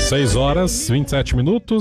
6 horas, 27 minutos,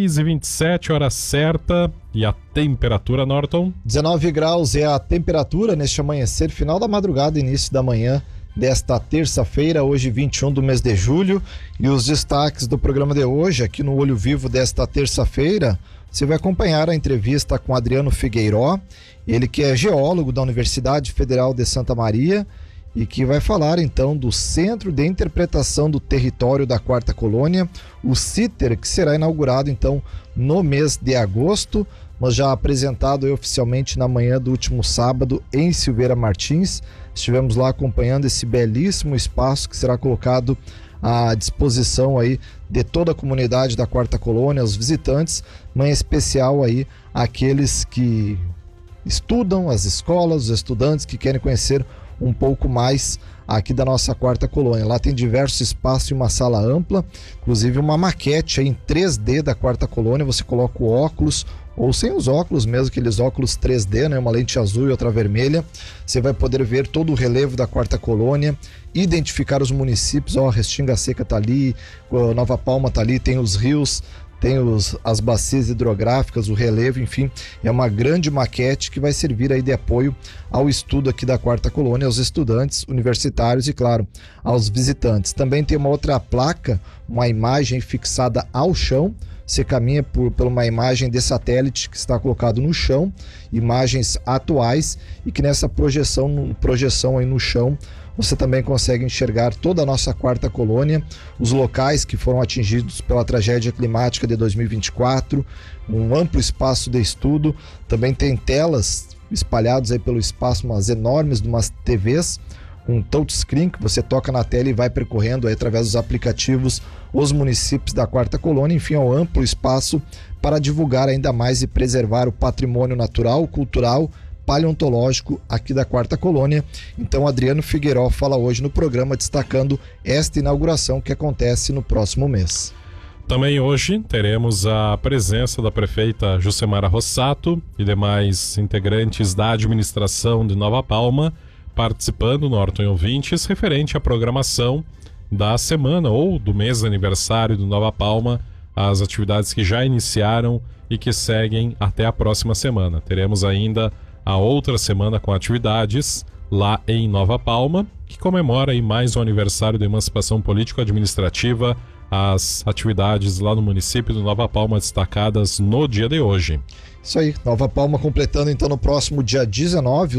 6h27, hora certa. E a temperatura, Norton? 19 graus é a temperatura neste amanhecer, final da madrugada, início da manhã desta terça-feira, hoje 21 do mês de julho. E os destaques do programa de hoje, aqui no Olho Vivo desta terça-feira, você vai acompanhar a entrevista com Adriano Figueiró, ele que é geólogo da Universidade Federal de Santa Maria e que vai falar então do Centro de Interpretação do Território da Quarta Colônia, o CITER, que será inaugurado então no mês de agosto, mas já apresentado oficialmente na manhã do último sábado em Silveira Martins. Estivemos lá acompanhando esse belíssimo espaço que será colocado à disposição aí de toda a comunidade da Quarta Colônia, os visitantes, mas em especial aí aqueles que estudam, as escolas, os estudantes que querem conhecer um pouco mais aqui da nossa Quarta Colônia. Lá tem diversos espaços e uma sala ampla, inclusive uma maquete aí em 3D da Quarta Colônia. Você coloca o óculos, ou sem os óculos mesmo, aqueles óculos 3D, né? Uma lente azul e outra vermelha. Você vai poder ver todo o relevo da Quarta Colônia, identificar os municípios. Ó, Restinga Seca tá ali, Nova Palma tá ali, tem os rios, tem as bacias hidrográficas, o relevo, enfim, é uma grande maquete que vai servir aí de apoio ao estudo aqui da Quarta Colônia, aos estudantes universitários e, claro, aos visitantes. Também tem uma outra placa, uma imagem fixada ao chão. Você caminha por uma imagem de satélite que está colocado no chão, imagens atuais, e que nessa projeção aí no chão, você também consegue enxergar toda a nossa Quarta Colônia, os locais que foram atingidos pela tragédia climática de 2024, um amplo espaço de estudo. Também tem telas espalhadas aí pelo espaço, umas enormes de umas TVs, um touchscreen que você toca na tela e vai percorrendo aí, através dos aplicativos, os municípios da Quarta Colônia. Enfim, é um amplo espaço para divulgar ainda mais e preservar o patrimônio natural, cultural, paleontológico aqui da Quarta Colônia. Então, Adriano Figueiró fala hoje no programa destacando esta inauguração que acontece no próximo mês. Também hoje teremos a presença da prefeita Jucemara Rossato e demais integrantes da administração de Nova Palma participando, Norton e ouvintes, referente à programação da semana ou do mês de aniversário do Nova Palma, as atividades que já iniciaram e que seguem até a próxima semana. Teremos ainda a outra semana com atividades lá em Nova Palma, que comemora aí mais um aniversário da emancipação político-administrativa, as atividades lá no município de Nova Palma destacadas no dia de hoje. Isso aí, Nova Palma completando então no próximo dia 19,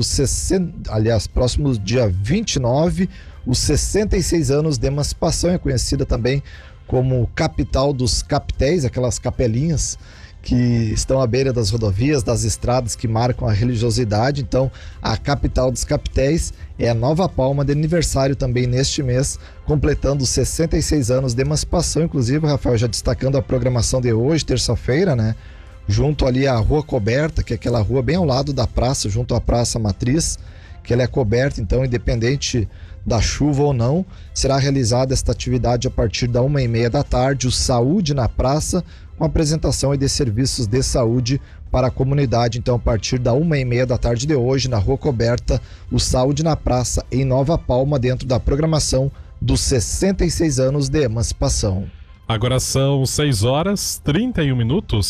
próximo dia 29, os 66 anos de emancipação. É conhecida também como capital dos capitéis, aquelas capelinhas que estão à beira das rodovias, das estradas que marcam a religiosidade. Então, a capital dos capitéis é a Nova Palma, de aniversário também neste mês, completando 66 anos de emancipação. Inclusive, Rafael, já destacando a programação de hoje, terça-feira, né? Junto ali à Rua Coberta, que é aquela rua bem ao lado da praça, junto à Praça Matriz, que ela é coberta, então, independente da chuva ou não, será realizada esta atividade a partir da 1h30 da tarde, o Saúde na Praça, com apresentação de serviços de saúde para a comunidade. Então, a partir da 1h30 da tarde de hoje, na Rua Coberta, o Saúde na Praça, em Nova Palma, dentro da programação dos 66 anos de emancipação. Agora são 6 horas 31 minutos,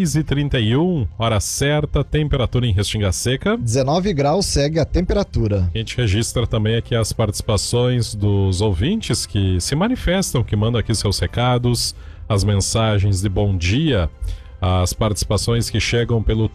6h31, hora certa, temperatura em Restinga Seca. 19 graus segue a temperatura. A gente registra também aqui as participações dos ouvintes que se manifestam, que mandam aqui seus recados, as mensagens de bom dia, as participações que chegam pelo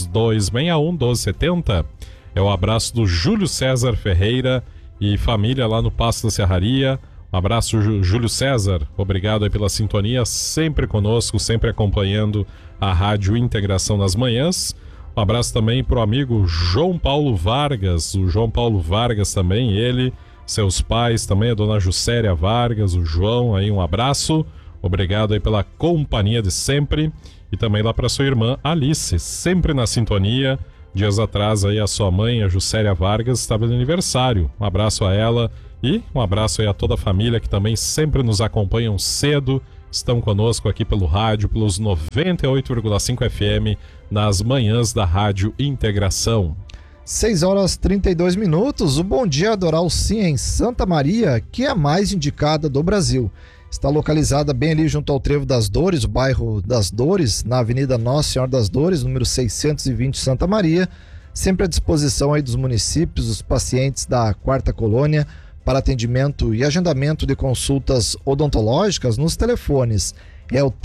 3261-1270. É o abraço do Júlio César Ferreira e família lá no Passo da Serraria. Um abraço, Júlio César, obrigado aí pela sintonia, sempre conosco, sempre acompanhando a Rádio Integração nas manhãs. Um abraço também para o amigo João Paulo Vargas, o João Paulo Vargas também, ele, seus pais também, a dona Juscelia Vargas, o João, aí um abraço, obrigado aí pela companhia de sempre. E também lá para sua irmã Alice, sempre na sintonia. Dias atrás aí a sua mãe, a Juscelia Vargas, estava de aniversário. Um abraço a ela. E um abraço aí a toda a família que também sempre nos acompanham cedo, estão conosco aqui pelo rádio, pelos 98,5 FM, nas manhãs da Rádio Integração. 6 horas 32 minutos, o Bom Dia Doral Sim em Santa Maria, que é a mais indicada do Brasil. está localizada bem ali junto ao Trevo das Dores, o bairro das Dores, na Avenida Nossa Senhora das Dores, número 620, Santa Maria. Sempre à disposição aí dos municípios, os pacientes da Quarta Colônia, para atendimento e agendamento de consultas odontológicas nos telefones. É o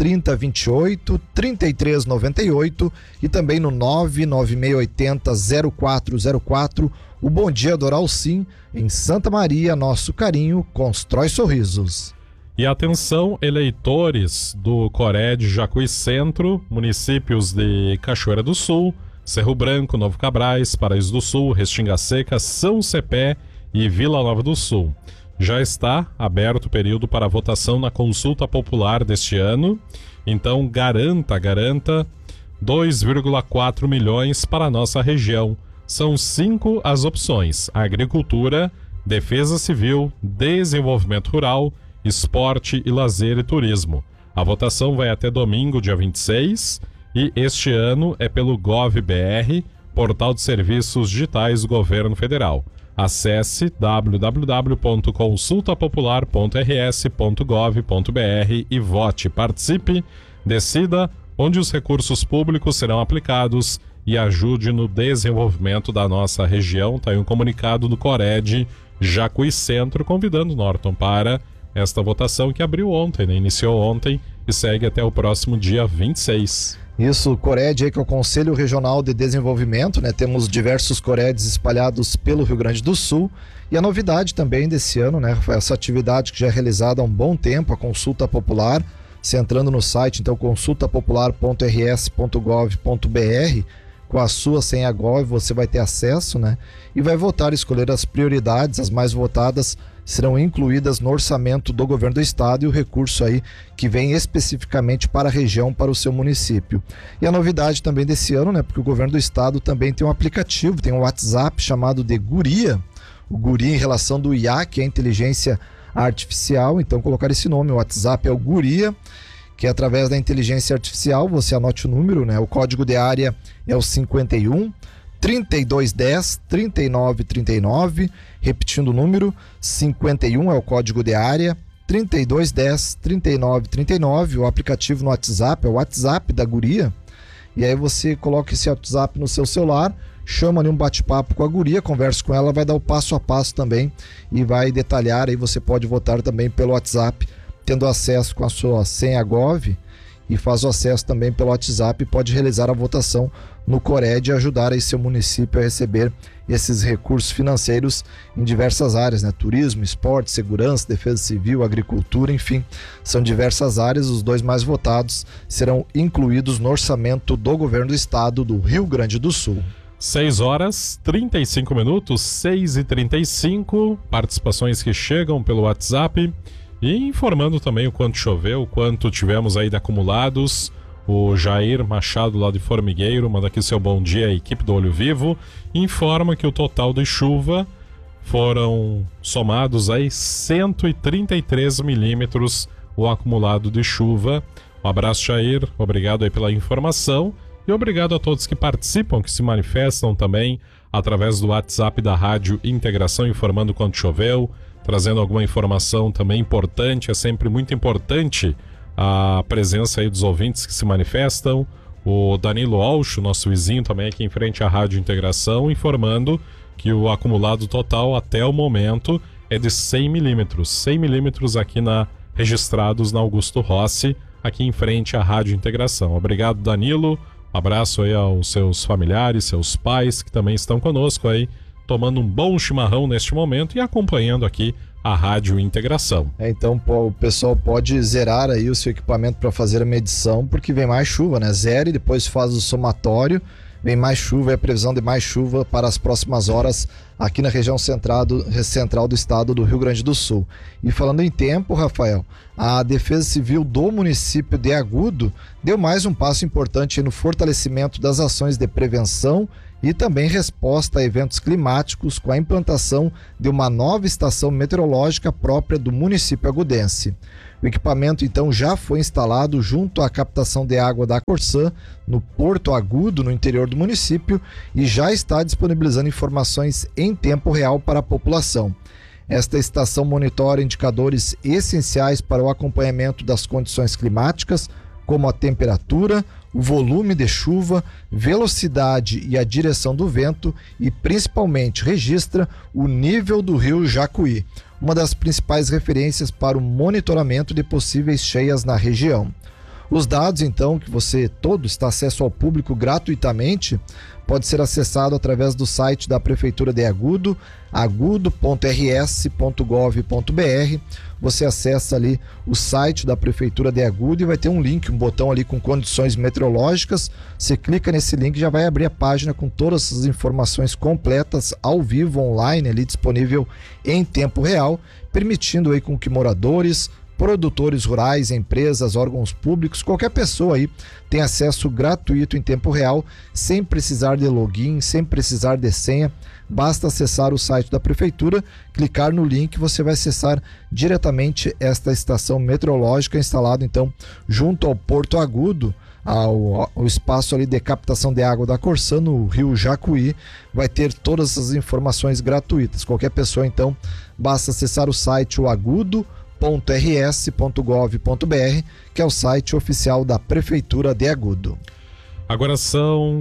3028-3398 e também no 99680-0404. O Bom Dia do Oral Sim, em Santa Maria, nosso carinho constrói sorrisos. E atenção, eleitores do Cored Jacuí Centro, municípios de Cachoeira do Sul, Cerro Branco, Novo Cabrais, Paraíso do Sul, Restinga Seca, São Cepé e Vila Nova do Sul. Já está aberto o período para votação na consulta popular deste ano, então garanta 2,4 milhões para a nossa região. São 5 as opções: agricultura, defesa civil, desenvolvimento rural, esporte e lazer e turismo. A votação vai até domingo, dia 26, e este ano é pelo GovBR, Portal de Serviços Digitais do Governo Federal. Acesse www.consultapopular.rs.gov.br e vote, participe, decida onde os recursos públicos serão aplicados e ajude no desenvolvimento da nossa região. Está aí um comunicado do Cored Jacuí Centro convidando Norton para esta votação que abriu ontem, né? Iniciou ontem e segue até o próximo dia 26. Isso, o Cored aí, que é o Conselho Regional de Desenvolvimento, né? Temos diversos Coreds espalhados pelo Rio Grande do Sul. E a novidade também desse ano, né, foi essa atividade que já é realizada há um bom tempo, a consulta popular. Você entrando no site, então, consultapopular.rs.gov.br, com a sua senha Gov, você vai ter acesso, né? E vai votar, escolher as prioridades, as mais votadas serão incluídas no orçamento do governo do estado e o recurso aí que vem especificamente para a região, para o seu município. E a novidade também desse ano, né, porque o governo do estado também tem um aplicativo, tem um WhatsApp chamado de Guria, o Guria em relação do IA, que é a inteligência artificial. Então colocar esse nome, o WhatsApp é o Guria, que é através da inteligência artificial, você anote o número, né, o código de área é o 51 3210 3939, repetindo o número, 51 é o código de área, 3210 3939, o aplicativo no WhatsApp, é o WhatsApp da Guria, e aí você coloca esse WhatsApp no seu celular, chama ali um bate-papo com a Guria, conversa com ela, vai dar o passo a passo também e vai detalhar, aí você pode votar também pelo WhatsApp, tendo acesso com a sua senha Gov, e faz o acesso também pelo WhatsApp e pode realizar a votação no Cored e ajudar aí seu município a receber esses recursos financeiros em diversas áreas, né? Turismo, esporte, segurança, defesa civil, agricultura, enfim, são diversas áreas. Os 2 mais votados serão incluídos no orçamento do governo do estado do Rio Grande do Sul. 6h35, 6h35, participações que chegam pelo WhatsApp. E informando também o quanto choveu, o quanto tivemos aí de acumulados. O Jair Machado, lá de Formigueiro, manda aqui seu bom dia à equipe do Olho Vivo. Informa que o total de chuva foram somados aí 133 milímetros o acumulado de chuva. Um abraço, Jair. Obrigado aí pela informação. E obrigado a todos que participam, que se manifestam também através do WhatsApp da Rádio Integração, informando quanto choveu, trazendo alguma informação também importante. É sempre muito importante a presença aí dos ouvintes que se manifestam. O Danilo Alcho, nosso vizinho também aqui em frente à Rádio Integração, informando que o acumulado total até o momento é de 100 milímetros. 100 milímetros aqui registrados na Augusto Rossi, aqui em frente à Rádio Integração. Obrigado, Danilo. Um abraço aí aos seus familiares, seus pais que também estão conosco aí, tomando um bom chimarrão neste momento e acompanhando aqui a Rádio Integração. Então o pessoal pode zerar aí o seu equipamento para fazer a medição, porque vem mais chuva, né? Zera e depois faz o somatório, vem mais chuva, é a previsão de mais chuva para as próximas horas aqui na região central do estado do Rio Grande do Sul. E falando em tempo, Rafael, a Defesa Civil do município de Agudo deu mais um passo importante no fortalecimento das ações de prevenção e também resposta a eventos climáticos com a implantação de uma nova estação meteorológica própria do município agudense. O equipamento então já foi instalado junto à captação de água da Corsã no Porto Agudo, no interior do município, e já está disponibilizando informações em tempo real para a população. Esta estação monitora indicadores essenciais para o acompanhamento das condições climáticas, como a temperatura, o volume de chuva, velocidade e a direção do vento e, principalmente, registra o nível do rio Jacuí, uma das principais referências para o monitoramento de possíveis cheias na região. Os dados, então, que você todo está acesso ao público gratuitamente, pode ser acessado através do site da Prefeitura de Agudo, agudo.rs.gov.br. Você acessa ali o site da Prefeitura de Agudo e vai ter um link, um botão ali com condições meteorológicas. Você clica nesse link e já vai abrir a página com todas as informações completas, ao vivo, online, ali disponível em tempo real, permitindo aí com que moradores, produtores rurais, empresas, órgãos públicos, qualquer pessoa aí tem acesso gratuito em tempo real, sem precisar de login, sem precisar de senha. Basta acessar o site da Prefeitura, clicar no link, você vai acessar diretamente esta estação meteorológica instalada então junto ao Porto Agudo, ao espaço ali de captação de água da Corsã, no rio Jacuí. Vai ter todas as informações gratuitas. Qualquer pessoa então, basta acessar o site agudo.rs.gov.br, que é o site oficial da Prefeitura de Agudo. Agora são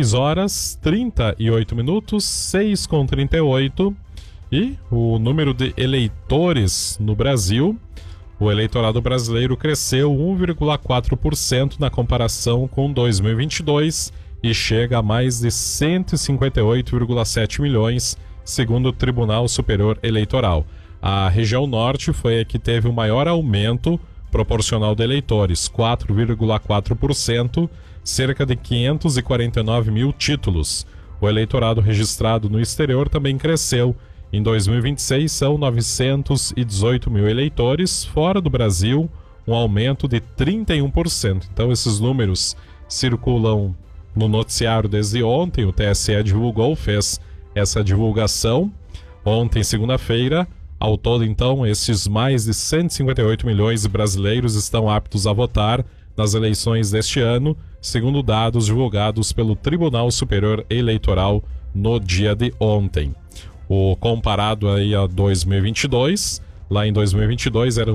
6h38, 6h38, e o número de eleitores no Brasil, o eleitorado brasileiro cresceu 1,4% na comparação com 2022 e chega a mais de 158,7 milhões, segundo o Tribunal Superior Eleitoral. A região norte foi a que teve o maior aumento proporcional de eleitores, 4,4%, cerca de 549 mil títulos. O eleitorado registrado no exterior também cresceu. Em 2026 são 918 mil eleitores, fora do Brasil, um aumento de 31%. Então esses números circulam no noticiário desde ontem, o TSE fez essa divulgação ontem, segunda-feira. Ao todo, então, esses mais de 158 milhões de brasileiros estão aptos a votar nas eleições deste ano, segundo dados divulgados pelo Tribunal Superior Eleitoral no dia de ontem. O comparado aí a 2022, lá em 2022 eram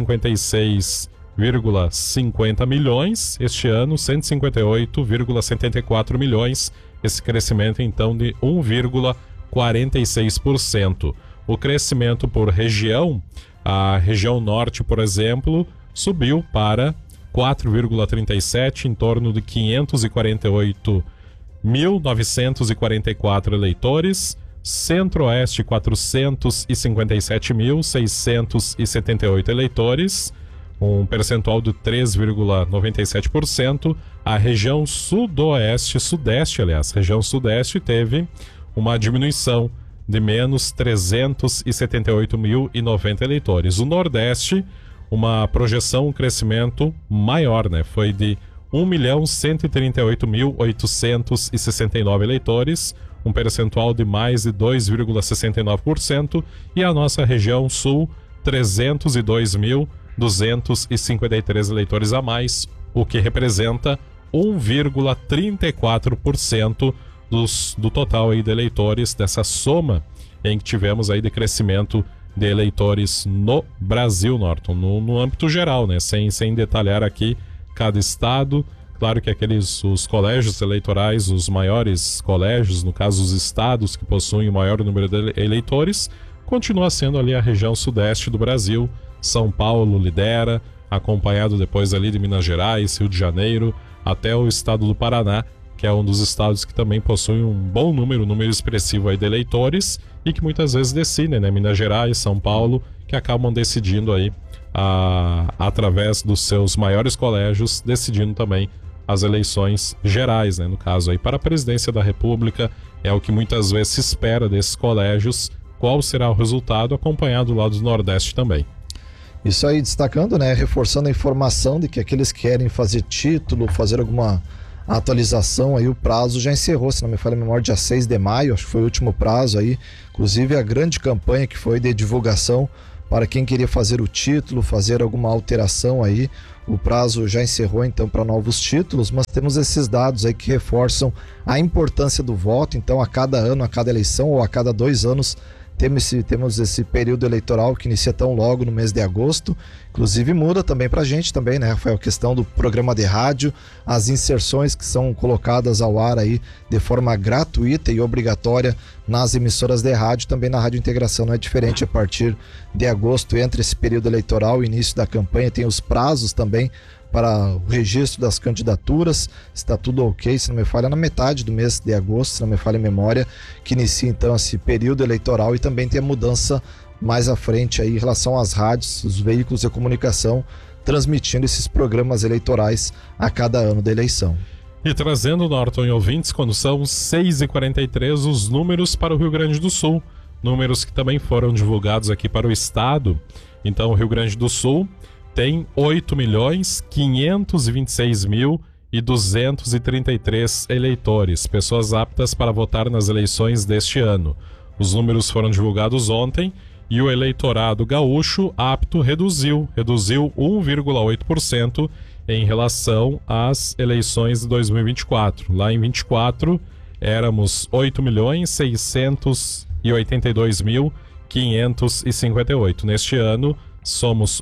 156,50 milhões, este ano 158,74 milhões, esse crescimento então de 1,46%. O crescimento por região, a região norte, por exemplo, subiu para 4,37, em torno de 548.944 eleitores, Centro-Oeste 457.678 eleitores, um percentual de 3,97%. A região Sudeste, região Sudeste teve uma diminuição de menos 378.090 eleitores. O Nordeste, uma projeção, um crescimento maior, foi de 1.138.869 eleitores, um percentual de mais de 2,69%, e a nossa região Sul, 302.253 eleitores a mais, o que representa 1,34% do total aí de eleitores, dessa soma em que tivemos aí de crescimento de eleitores no Brasil, Norton, no âmbito geral, sem detalhar aqui cada estado. Claro que os colégios eleitorais, os maiores colégios, no caso os estados que possuem o maior número de eleitores, continua sendo ali a região sudeste do Brasil. São Paulo lidera, acompanhado depois ali de Minas Gerais, Rio de Janeiro, até o estado do Paraná, que é um dos estados que também possui um bom número expressivo aí de eleitores e que muitas vezes decidem, Minas Gerais, São Paulo, que acabam decidindo aí, através dos seus maiores colégios, decidindo também as eleições gerais, no caso aí para a presidência da República. É o que muitas vezes se espera desses colégios. Qual será o resultado, acompanhado lá do Nordeste também. Isso aí, destacando, reforçando a informação de que aqueles que querem fazer título, fazer alguma atualização, aí o prazo já encerrou, se não me falha a memória, dia 6 de maio, acho que foi o último prazo aí. Inclusive a grande campanha que foi de divulgação para quem queria fazer o título, fazer alguma alteração aí, o prazo já encerrou então para novos títulos, mas temos esses dados aí que reforçam a importância do voto. Então a cada ano, a cada eleição ou a cada 2 anos temos esse período eleitoral que inicia tão logo no mês de agosto. Inclusive muda também pra gente também, né, Rafael? A questão do programa de rádio, as inserções que são colocadas ao ar aí de forma gratuita e obrigatória nas emissoras de rádio, também na Rádio Integração não é diferente. A partir de agosto, entre esse período eleitoral e início da campanha, tem os prazos também para o registro das candidaturas. Está tudo ok, se não me falha, na metade do mês de agosto, se não me falha a memória, que inicia então esse período eleitoral. E também tem a mudança mais à frente aí em relação às rádios, os veículos de comunicação transmitindo esses programas eleitorais a cada ano da eleição. E trazendo, Norton e ouvintes, quando são 6h43, os números para o Rio Grande do Sul, números que também foram divulgados aqui para o estado. Então o Rio Grande do Sul tem 8.526.233 eleitores, pessoas aptas para votar nas eleições deste ano. Os números foram divulgados ontem e o eleitorado gaúcho apto reduziu 1,8% em relação às eleições de 2024. Lá em 24 éramos 8.682.558. Neste ano somos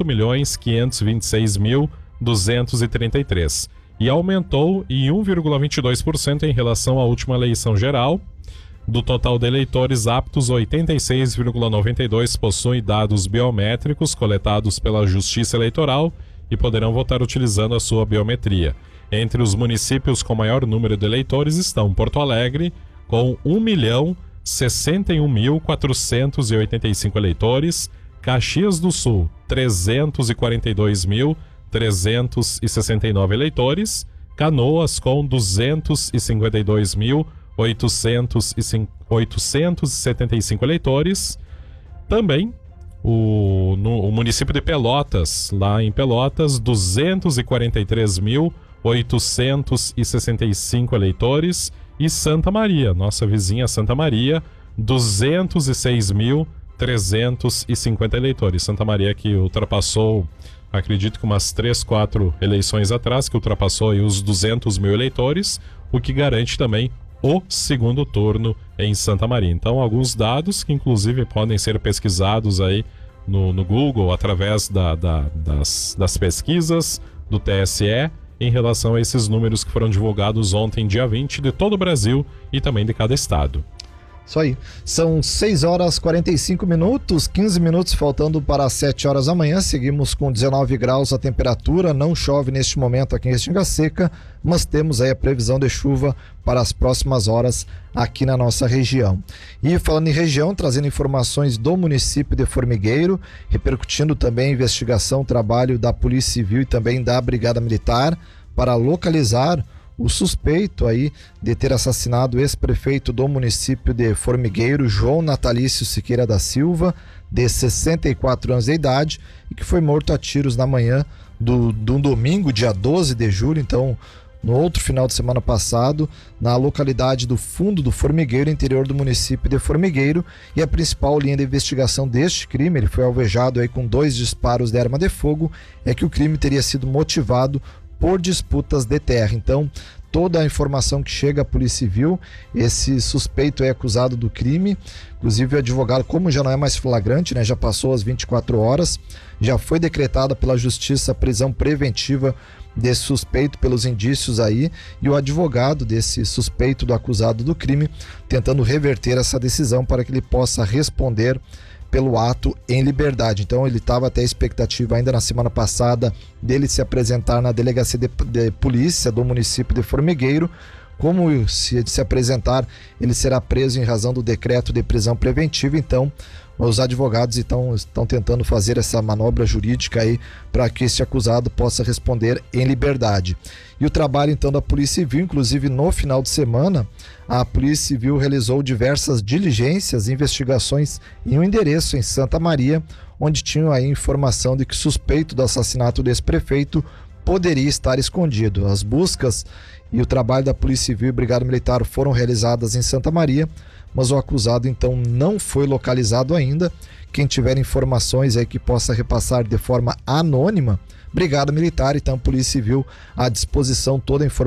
8.526.233 e aumentou em 1,22% em relação à última eleição geral. Do total de eleitores aptos, 86,92% possuem dados biométricos coletados pela Justiça Eleitoral e poderão votar utilizando a sua biometria. Entre os municípios com maior número de eleitores estão Porto Alegre, com 1.061.485 eleitores, Caxias do Sul, 342.369 eleitores, Canoas, com 252.875 eleitores. Também o município de Pelotas, lá em Pelotas, 243.865 eleitores. E Santa Maria, nossa vizinha Santa Maria, 206.350 eleitores. Santa Maria que ultrapassou, acredito que umas 3, 4 eleições atrás, que ultrapassou aí os 200 mil eleitores, o que garante também o segundo turno em Santa Maria. Então, alguns dados que inclusive podem ser pesquisados aí no Google através das pesquisas do TSE em relação a esses números que foram divulgados ontem, dia 20, de todo o Brasil e também de cada estado. Isso aí. São 6h45, 15 minutos faltando para as 7 horas da manhã. Seguimos com 19 graus a temperatura. Não chove neste momento aqui em Restinga Seca, mas temos aí a previsão de chuva para as próximas horas aqui na nossa região. E falando em região, trazendo informações do município de Formigueiro, repercutindo também a investigação, trabalho da Polícia Civil e também da Brigada Militar para localizar o suspeito aí de ter assassinado o ex-prefeito do município de Formigueiro, João Natalício Siqueira da Silva, de 64 anos de idade, e que foi morto a tiros na manhã do domingo, dia 12 de julho, então no outro final de semana passado, na localidade do Fundo do Formigueiro, interior do município de Formigueiro. E a principal linha de investigação deste crime, ele foi alvejado aí com 2 disparos de arma de fogo, é que o crime teria sido motivado por disputas de terra. Então, toda a informação que chega à Polícia Civil, esse suspeito é acusado do crime. Inclusive o advogado, como já não é mais flagrante, né, já passou as 24 horas, já foi decretada pela Justiça a prisão preventiva desse suspeito pelos indícios aí, e o advogado desse suspeito, do acusado do crime, tentando reverter essa decisão para que ele possa responder pelo ato em liberdade. Então ele estava até a expectativa ainda na semana passada dele se apresentar na delegacia de polícia do município de Formigueiro. Como se ele se apresentar, ele será preso em razão do decreto de prisão preventiva. Então os advogados estão tentando fazer essa manobra jurídica aí para que esse acusado possa responder em liberdade. E o trabalho então da Polícia Civil, inclusive no final de semana, a Polícia Civil realizou diversas diligências e investigações em um endereço em Santa Maria, onde tinham aí informação de que suspeito do assassinato desse prefeito poderia estar escondido. As buscas e o trabalho da Polícia Civil e Brigada Militar foram realizadas em Santa Maria, mas o acusado então não foi localizado ainda. Quem tiver informações aí que possa repassar de forma anônima, Brigada Militar e então Polícia Civil à disposição, toda a informação